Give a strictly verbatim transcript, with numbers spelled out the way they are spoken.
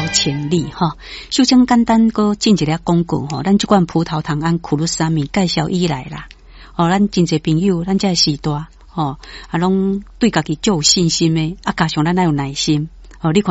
潜力哈。首先简单个进一个广告吼，咱这款葡萄糖胺库鲁沙米介绍以来啦，哦，咱真侪朋友，咱这时代吼，啊，拢对家己足有信心的，啊，加上咱要有耐心，哦，你看。